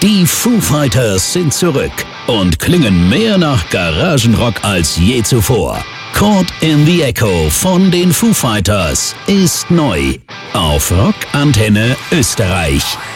Die Foo Fighters sind zurück und klingen mehr nach Garagenrock als je zuvor. Caught in the Echo von den Foo Fighters ist neu auf Rock Antenne Österreich.